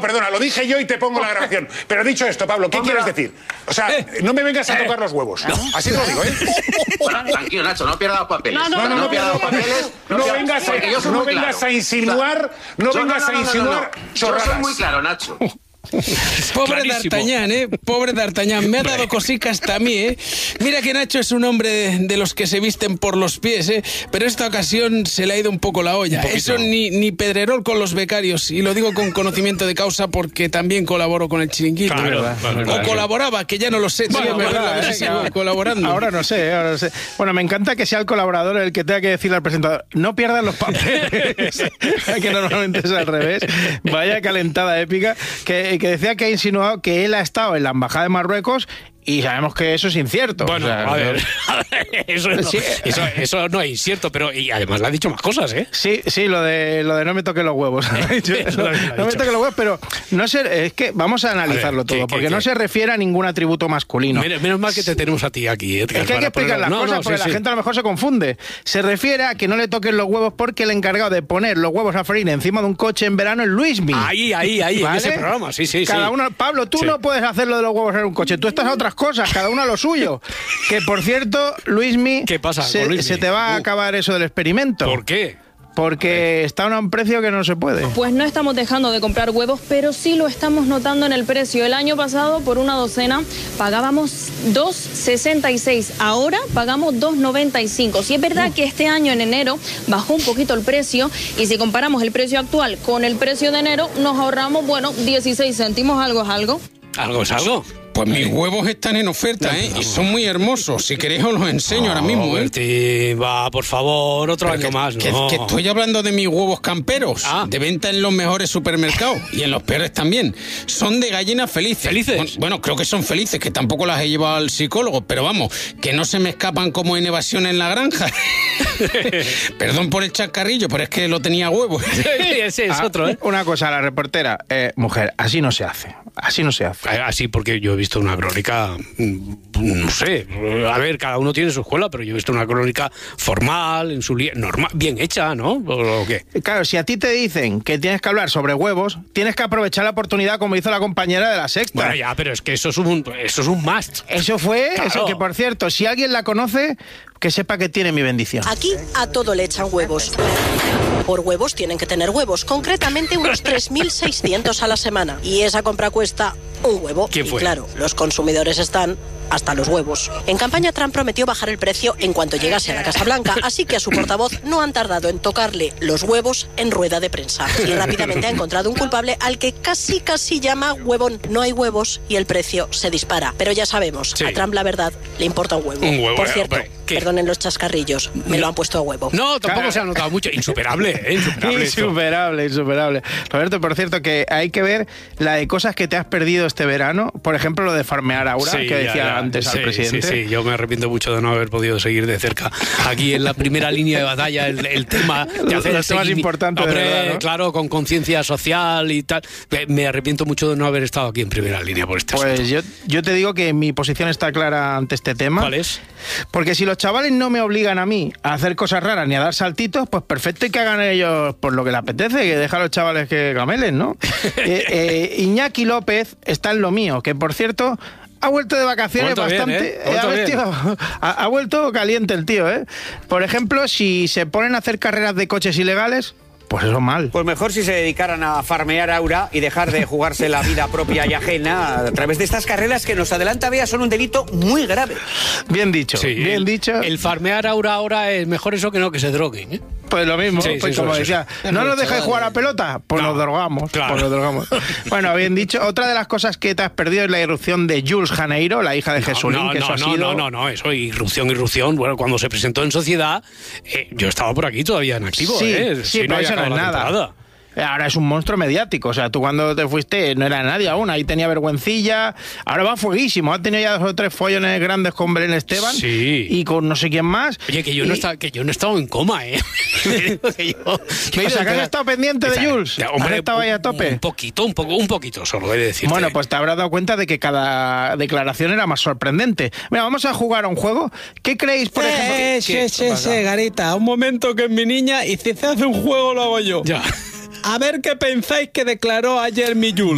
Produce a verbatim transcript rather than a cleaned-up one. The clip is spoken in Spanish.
perdona, lo dije yo y te pongo la grabación. Pero dicho esto, Pablo, ¿qué quieres decir? O sea, no me vengas a tocar los huevos. Así te lo digo, ¿eh? Bueno, tranquilo, Nacho, no pierdas los papeles. No, no, no, no pierdas los papeles. No vengas a, no vengas a insinuar, no vengas a insinuar chorradas. Yo soy muy claro, Nacho. Pobre D'Artagnan, ¿eh? Pobre D'Artagnan. Me ha dado cosica hasta a mí, ¿eh? Mira que Nacho es un hombre de, de los que se visten por los pies, ¿eh? Pero esta ocasión se le ha ido un poco la olla. Eso ni, ni Pedrerol con los becarios. Y lo digo con conocimiento de causa porque también colaboro con el Chiringuito. Claro, ¿verdad? claro, claro. O colaboraba, que ya no lo sé. Bueno, tío, verdad, a ver si sigo colaborando. Ahora no sé, ahora no sé. Bueno, me encanta que sea el colaborador el que tenga que decirle al presentador, no pierdas los papeles. Que normalmente es al revés. Vaya calentada épica. Que, que decía que ha insinuado que él ha estado en la embajada de Marruecos y sabemos que eso es incierto. Bueno, o sea, a ver, eso, no, sí. eso, eso no es incierto, pero y además le ha dicho más cosas, ¿eh? Sí, sí, lo de lo de no me toques los huevos. no, no me toques los huevos, pero no sé, es que vamos a analizarlo a ver, todo, ¿qué, porque qué, no qué? se refiere a ningún atributo masculino. Menos, menos mal que te tenemos a ti aquí, Edgar. Es que hay que explicar las no, cosas no, porque sí, la sí. gente a lo mejor se confunde. Se refiere a que no le toquen los huevos porque el encargado de poner los huevos a freír encima de un coche en verano es Luismi. Ahí, ahí, ahí, ¿Vale? en ese programa, sí, sí, Cada sí. uno, Pablo, tú Sí. no puedes hacer lo de los huevos en un coche, tú estás a otras cosas, cada uno a lo suyo. Que por cierto, Luismi, ¿Qué pasa se, con Luismi? se te va a Uh. acabar eso del experimento. ¿Por qué? Porque está a un precio que no se puede. Pues no estamos dejando de comprar huevos, pero sí lo estamos notando en el precio. El año pasado, por una docena, pagábamos dos sesenta y seis. Ahora pagamos dos noventa y cinco. Sí es verdad que este año, en enero, bajó un poquito el precio. Y si comparamos el precio actual con el precio de enero, nos ahorramos, bueno, dieciséis céntimos. Algo es algo. ¿Algo es algo? Pues mis huevos están en oferta, ¿eh? Y son muy hermosos. Si queréis os los enseño ahora mismo, ¿eh? Berti, va, por favor, otro Pero año que, más, que- ¿no? que estoy hablando de mis huevos camperos, Ah. de venta en los mejores supermercados y en los peores también. Son de gallinas felices. ¿Felices? Bueno, bueno, creo que son felices, que tampoco las he llevado al psicólogo, pero vamos, que no se me escapan como en Evasión en la Granja. Perdón por el chascarrillo, pero es que lo tenía a huevo. Ese es Ah, otro, ¿eh? Una cosa, la reportera, eh, mujer, así no se hace. Así no se hace. Así, porque yo he visto una crónica, mm, no sé, a ver, cada uno tiene su escuela, pero yo he visto una crónica formal, en su li- normal, bien hecha, ¿no? ¿O, o qué? Claro, si a ti te dicen que tienes que hablar sobre huevos, tienes que aprovechar la oportunidad como hizo la compañera de la Sexta. Bueno, ya, pero es que eso es un, eso es un must. Eso fue, Claro. eso que por cierto, si alguien la conoce, que sepa que tiene mi bendición. Aquí a todo le echan huevos. Por huevos tienen que tener huevos, concretamente unos tres mil seiscientos a la semana. Y esa compra cuesta un huevo. ¿Quién y fue? claro, los consumidores están hasta los huevos. En campaña Trump prometió bajar el precio en cuanto llegase a la Casa Blanca, así que a su portavoz no han tardado en tocarle los huevos en rueda de prensa. Y rápidamente ha encontrado un culpable al que casi casi llama huevón. No hay huevos y el precio se dispara. Pero ya sabemos, Sí. a Trump la verdad le importa un huevo. Un huevo, Por eh, cierto, hombre, ¿qué? perdonen los chascarrillos, me lo han puesto a huevo. No, tampoco Claro. se ha notado mucho. Insuperable, ¿eh? Insuperable. esto. Insuperable, insuperable. Roberto, por cierto, que hay que ver la de cosas que te has perdido este verano. Por ejemplo, lo de farmear Aura, Sí, que ya, decía ya. antes Sí, al presidente. Sí, sí, yo me arrepiento mucho de no haber podido seguir de cerca aquí en la primera línea de batalla el, el tema de hacer Los el temas seguimi- importantes de Hombre, verdad, ¿no? claro, con conciencia social y tal. Me- Me arrepiento mucho de no haber estado aquí en primera línea por este asunto. Pues yo, yo te digo que mi posición está clara ante este tema. ¿Cuál es? Porque si los chavales no me obligan a mí a hacer cosas raras ni a dar saltitos, pues perfecto y que hagan ellos por lo que les apetece, que deja a los chavales que camelen, ¿no? eh, eh, Iñaki López está en lo mío, que por cierto ha vuelto de vacaciones Ha vuelto bien, bastante... ¿eh? Ha vuelto a ver, bien. tío, ha, ha vuelto caliente el tío, ¿eh? Por ejemplo, si se ponen a hacer carreras de coches ilegales, pues eso mal. Pues mejor si se dedicaran a farmear Aura y dejar de jugarse la vida propia y ajena a través de estas carreras que nos adelanta Bea son un delito muy grave. Bien dicho, Sí, bien el, dicho. El farmear ahora ahora es mejor eso que no que se droguen, ¿eh? Pues lo mismo, Sí, pues sí, como eso, decía, eso. ¿no nos dejáis jugar a pelota? Pues No, nos drogamos, claro. pues nos drogamos. Bueno, bien dicho, otra de las cosas que te has perdido es la irrupción de Jules Janeiro, la hija de Jesulín, no, que eso no, ha no, sido... no, no, no, eso, irrupción, irrupción. Bueno, cuando se presentó en Sociedad, eh, yo estaba por aquí todavía en activo, Sí, ¿eh? sí, pero había eso no es acabado la nada. temporada. Ahora es un monstruo mediático, o sea, tú cuando te fuiste no era nadie aún, ahí tenía vergüencilla, ahora va fueguísimo, ha tenido ya dos o tres follones grandes con Belén Esteban Sí. y con no sé quién más. Oye, que yo, no Y- estaba, que yo no he estado en coma, ¿eh? Que yo- me he O ido sea, que has enterar- estado pendiente de Está- Jules, ya, has estado ahí a tope. Un poquito, un poco, un poquito solo, he de decirte. Bueno, pues te habrás dado cuenta de que cada declaración era más sorprendente. Mira, vamos a jugar a un juego. ¿Qué creéis, por ejemplo? Eh, ¿Qué- sí, sí, sí, Garita, un momento que es mi niña y si se hace un juego lo hago yo. Ya. A ver qué pensáis que declaró ayer mi Jules.